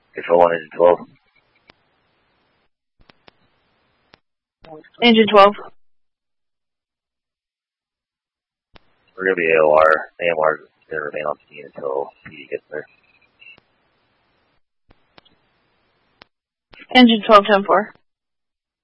Control 1, Engine 12. Engine 12. We're going to be AOR. AMR is going to remain on scene until PD gets there. Engine 12, 10-4.